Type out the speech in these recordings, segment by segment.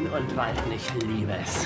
und walten, ich liebe es.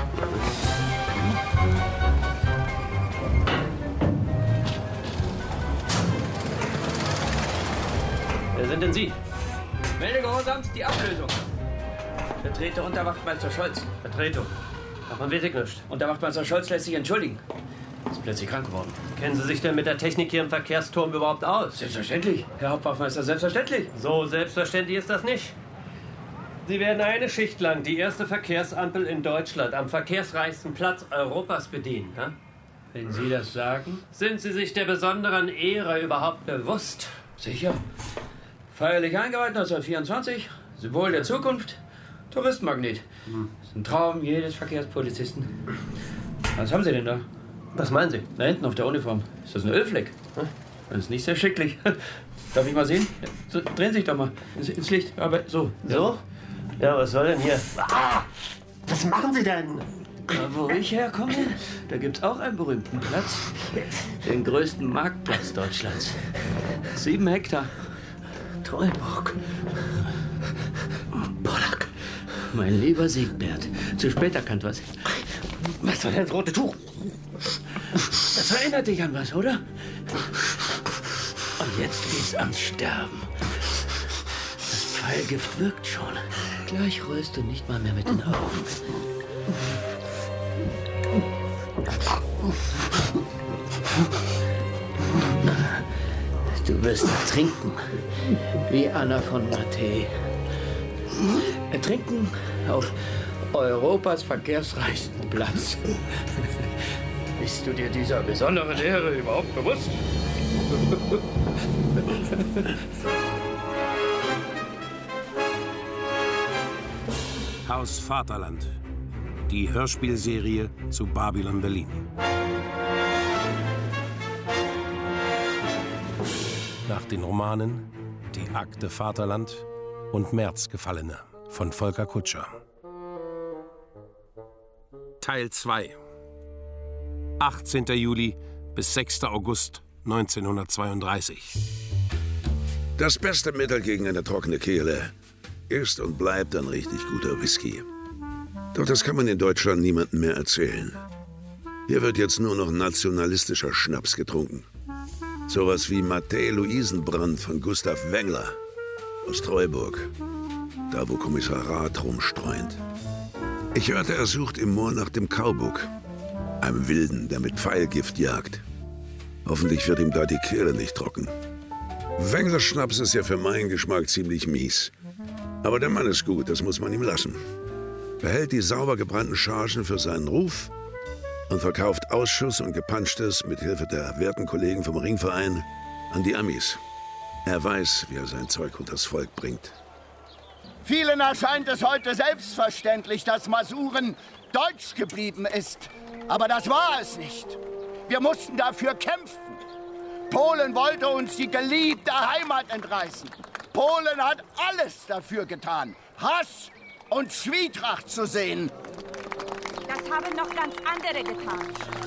Wer sind denn Sie? Melde gehorsamst die Ablösung. Vertreter Unterwachtmeister Scholz. Vertretung. Davon weiß ich nichts. Unterwachtmeister Scholz lässt sich entschuldigen. Ist plötzlich krank geworden. Kennen Sie sich denn mit der Technik hier im Verkehrsturm überhaupt aus? Selbstverständlich, Herr Hauptwachtmeister, selbstverständlich. So selbstverständlich ist das nicht. Sie werden eine Schicht lang die erste Verkehrsampel in Deutschland am verkehrsreichsten Platz Europas bedienen. Ja? Wenn Sie das sagen. Sind Sie sich der besonderen Ehre überhaupt bewusst? Sicher. Feierlich eingeweiht 1924. Symbol der Zukunft. Touristenmagnet. Das ist ein Traum jedes Verkehrspolizisten. Was haben Sie denn da? Was meinen Sie? Da hinten auf der Uniform. Ist das ein Ölfleck? Das ist nicht sehr schicklich. Darf ich mal sehen? Ja, so, drehen Sie sich doch mal ins Licht. Aber so. So? Ja, was soll denn hier? Ah, was machen Sie denn? Da, wo ich herkomme, da gibt's auch einen berühmten Platz. Den größten Marktplatz Deutschlands. 7 Hektar. Treuburg. Pollack. Mein lieber Siegbert. Zu spät erkannt, was? Was soll das rote Tuch? Das erinnert dich an was, oder? Und jetzt geht's ans Sterben. Das Pfeilgift wirkt schon. Gleich rollst du nicht mal mehr mit den Augen. Du wirst ertrinken, wie Anna von Matthä. Ertrinken auf Europas verkehrsreichsten Platz. Bist du dir dieser besonderen Ehre überhaupt bewusst? Haus Vaterland. Die Hörspielserie zu Babylon Berlin. Nach den Romanen Die Akte Vaterland und Märzgefallene von Volker Kutscher. Teil 2. 18. Juli bis 6. August 1932. Das beste Mittel gegen eine trockene Kehle ist und bleibt ein richtig guter Whisky. Doch das kann man in Deutschland niemandem mehr erzählen. Hier wird jetzt nur noch nationalistischer Schnaps getrunken. Sowas wie Matthä Luisenbrand von Gustav Wengler aus Treuburg. Da, wo Kommissar Rath rumstreunt. Ich hörte, er sucht im Moor nach dem Kaubuck. Einem Wilden, der mit Pfeilgift jagt. Hoffentlich wird ihm da die Kehle nicht trocken. Wenglers Schnaps ist ja für meinen Geschmack ziemlich mies. Aber der Mann ist gut, das muss man ihm lassen. Behält die sauber gebrannten Chargen für seinen Ruf und verkauft Ausschuss und Gepanschtes mit Hilfe der werten Kollegen vom Ringverein an die Amis. Er weiß, wie er sein Zeug unters Volk bringt. Vielen erscheint es heute selbstverständlich, dass Masuren deutsch geblieben ist. Aber das war es nicht. Wir mussten dafür kämpfen. Polen wollte uns die geliebte Heimat entreißen. Polen hat alles dafür getan, Hass und Zwietracht zu sehen. Das haben noch ganz andere getan.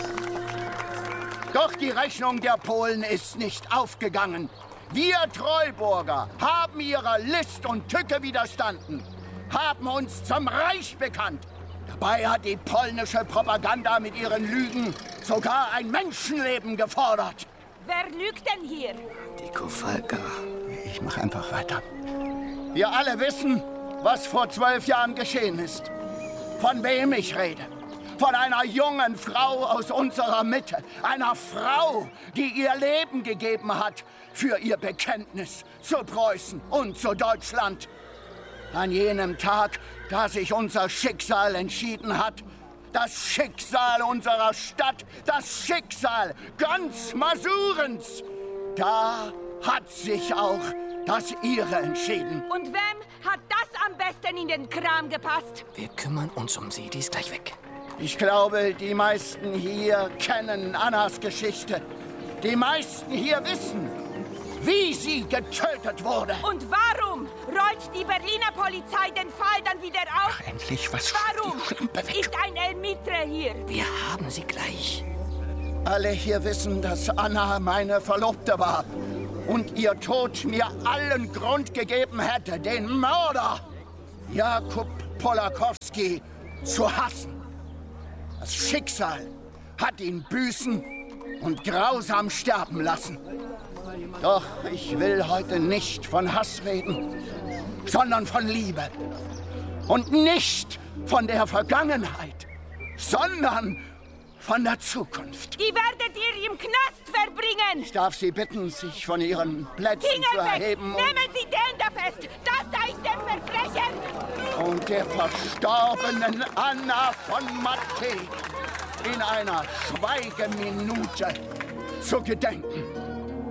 Doch die Rechnung der Polen ist nicht aufgegangen. Wir Treuburger haben ihrer List und Tücke widerstanden, haben uns zum Reich bekannt. Dabei hat die polnische Propaganda mit ihren Lügen sogar ein Menschenleben gefordert. Wer lügt denn hier? Die Kowalka. Ich mach einfach weiter. Wir alle wissen, was vor 12 Jahren geschehen ist. Von wem ich rede. Von einer jungen Frau aus unserer Mitte. Einer Frau, die ihr Leben gegeben hat für ihr Bekenntnis zu Preußen und zu Deutschland. An jenem Tag, da sich unser Schicksal entschieden hat, das Schicksal unserer Stadt, das Schicksal ganz Masurens, da hat sich auch das ihre entschieden. Und wem hat das am besten in den Kram gepasst? Wir kümmern uns um sie, die ist gleich weg. Ich glaube, die meisten hier kennen Annas Geschichte. Die meisten hier wissen, wie sie getötet wurde. Und warum rollt die Berliner Polizei den Fall dann wieder auf? Ach, endlich, was Warum ist ein El Mitre hier? Wir haben sie gleich. Alle hier wissen, dass Anna meine Verlobte war. Und ihr Tod mir allen Grund gegeben hätte, den Mörder Jakub Polakowski Micky zu hassen. Das Schicksal hat ihn büßen und grausam sterben lassen. Doch ich will heute nicht von Hass reden, sondern von Liebe. Und nicht von der Vergangenheit, sondern von der Zukunft. Die werdet ihr im Knast verbringen! Ich darf Sie bitten, sich von Ihren Plätzen zu Finger weg! erheben. Nehmen Sie den da fest! Das da ist der Verbrecher! Und der verstorbenen Anna von Matthä in einer Schweigeminute zu gedenken.